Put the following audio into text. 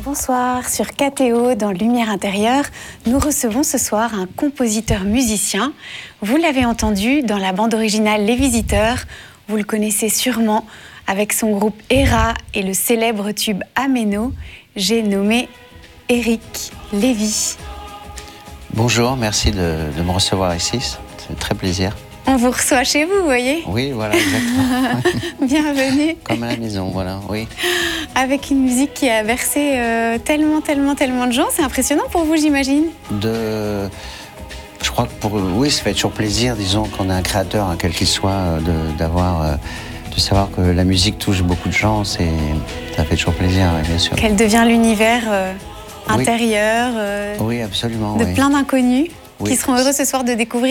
Bonsoir, sur KTO, dans Lumière Intérieure, nous recevons ce soir un compositeur-musicien. Vous l'avez entendu dans la bande originale Les Visiteurs, vous le connaissez sûrement avec son groupe Héra et le célèbre tube Améno. J'ai nommé Éric Lévy. Bonjour, merci de me recevoir ici, c'est très plaisir. On vous reçoit chez vous, vous voyez ? Oui, voilà, exactement. Bienvenue. Comme à la maison, voilà, oui. Avec une musique qui a bercé tellement de gens, c'est impressionnant pour vous, j'imagine ? Je crois que oui, ça fait toujours plaisir, disons qu'on est un créateur, quel qu'il soit, de savoir que la musique touche beaucoup de gens, ça fait toujours plaisir, bien sûr. Qu'elle devient l'univers intérieur oui, absolument, de plein d'inconnus qui seront Oui. heureux ce soir de découvrir